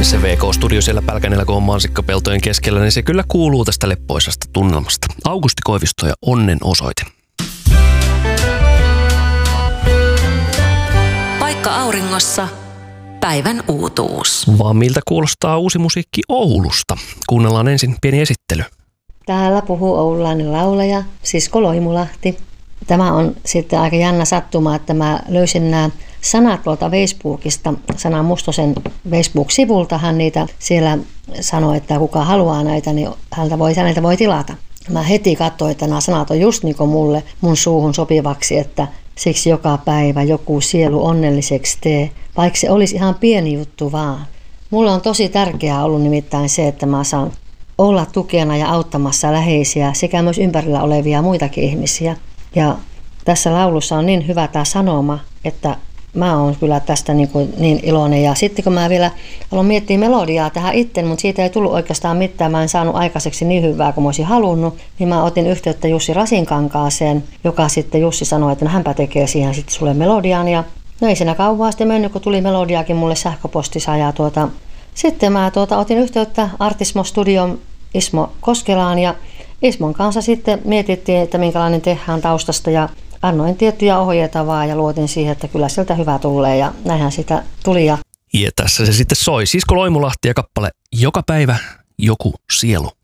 Se VK-studio siellä Pälkänellä, kun on mansikkapeltojen keskellä, niin se kyllä kuuluu tästä leppoisasta tunnelmasta. Aukusti Koivisto ja Onnen osoite. Paikka auringossa. Päivän uutuus. Vaan miltä kuulostaa uusi musiikki Oulusta? Kuunnellaan ensin pieni esittely. Täällä puhuu oululainen laulaja, Sisko Loimulahti. Tämä on sitten aika jännä sattuma, että mä löysin nämä sanat tuolta Facebookista, Sana Mustosen Facebook-sivulta. Hän niitä siellä sanoi, että kuka haluaa näitä, niin häneltä voi tilata. Mä heti katsoin, että nämä sanat on just niin kuin mulle, mun suuhun sopivaksi, että siksi joka päivä joku sielu onnelliseksi tee, vaikka se olisi ihan pieni juttu vaan. Mulle on tosi tärkeää ollut nimittäin se, että mä saan olla tukena ja auttamassa läheisiä sekä myös ympärillä olevia muitakin ihmisiä. Ja tässä laulussa on niin hyvä tämä sanoma, että mä oon kyllä tästä niin iloinen. Ja sitten kun mä vielä aloin miettiä melodiaa tähän itse, mutta siitä ei tullut oikeastaan mitään. Mä en saanut aikaiseksi niin hyvää kuin mä olisin halunnut. Niin mä otin yhteyttä Jussi Rasinkankaaseen, joka sitten Jussi sanoi, että hänpä tekee siihen sitten sulle melodian. Ja no ei siinä kauan sitten mennyt, kun tuli melodiakin mulle sähköpostissa. Ja sitten mä otin yhteyttä Artismo Studion Ismo Koskelaan ja Ismon kanssa sitten mietittiin, että minkälainen tehdään taustasta ja annoin tiettyjä ohjeita vaan ja luotin siihen, että kyllä sieltä hyvä tulee ja näinhän sitä tuli. Ja tässä se sitten soi. Sisko Loimulahti ja kappale Joka päivä joku sielu.